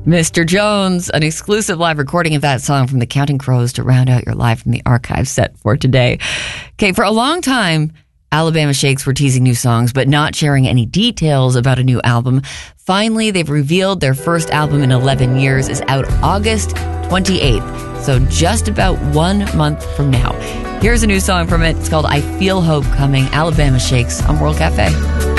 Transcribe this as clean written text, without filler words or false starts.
Mr. Jones, an exclusive live recording of that song from the Counting Crows to round out your Live from the Archive set for today. Okay, for a long time, Alabama Shakes were teasing new songs, but not sharing any details about a new album. Finally, they've revealed their first album in 11 years is out August 28th, so just about 1 month from now. Here's a new song from it. It's called I Feel Hope Coming, Alabama Shakes on World Cafe.